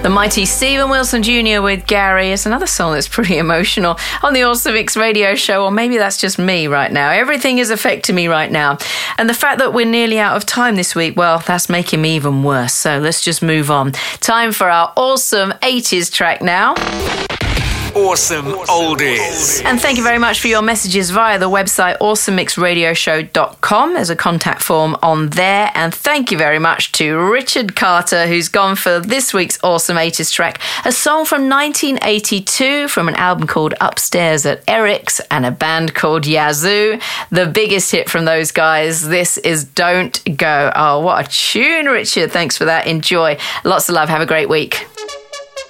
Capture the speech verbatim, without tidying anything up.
The mighty Stephen Wilson Junior with Gary is another song that's pretty emotional on the Awesome Mix radio show, or maybe that's just me right now. Everything is affecting me right now. And the fact that we're nearly out of time this week, well, that's making me even worse. So let's just move on. Time for our awesome eighties track now. Awesome Oldies. And thank you very much for your messages via the website awesome mix radio show dot com. There's a contact form on there. And thank you very much to Richard Carter, who's gone for this week's Awesome eighties track, a song from nineteen eighty-two from an album called Upstairs at Eric's and a band called Yazoo. The biggest hit from those guys. This is Don't Go. Oh, what a tune, Richard. Thanks for that. Enjoy. Lots of love. Have a great week.